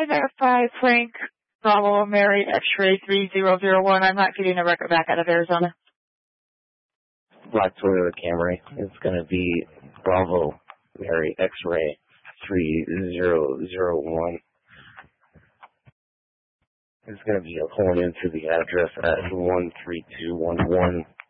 I verify Frank Bravo Mary X-ray 3001. I'm not getting a record back out of Arizona. Black Toyota Camry. It's going to be Bravo Mary X-ray 3001. It's going to be pulling into the address at 13211